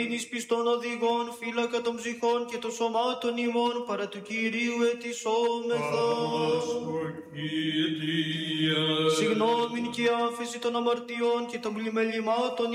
Εις πιστών οδηγών, φύλακα των ψυχών και των σωμάτων ημών, παρά του Κυρίου ετισόμεθα. Συγνώμην και άφεση των αμαρτιών και των πλημελημάτων